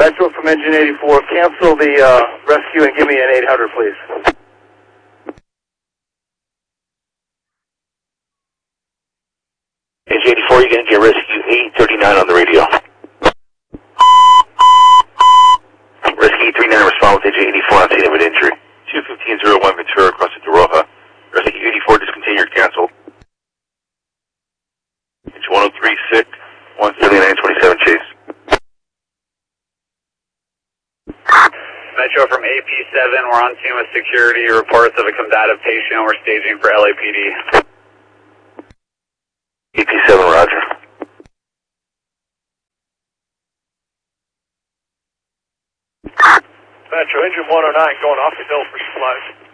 Metro from Engine 84, cancel the rescue and give me an 800, please. Engine 84, you're going to get rescue 839 on the radio. Rescue 839, respond with Engine 84 on scene of an injury. 21501 Ventura across the Roja. Rescue 84, discontinued, canceled. Engine 1036, 17927 chase. Metro from AP7, we're on scene with security. Reports of a combative patient. We're staging for LAPD. AP7, roger. Metro, engine 109 going off the hill for supplies.